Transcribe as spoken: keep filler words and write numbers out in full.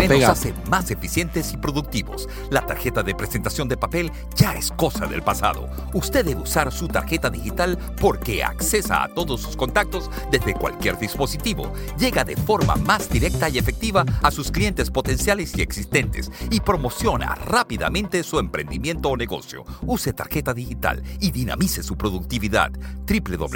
papel pega. nos hace más eficientes y productivos. La tarjeta de presentación de papel ya es cosa del pasado. Usted debe usar su tarjeta digital porque accesa a todos sus contactos desde cualquier dispositivo. Llega de forma más directa y efectiva a sus clientes potenciales y existentes y promociona rápidamente su emprendimiento o negocio. Use tarjeta digital y dinamice su productividad. w w w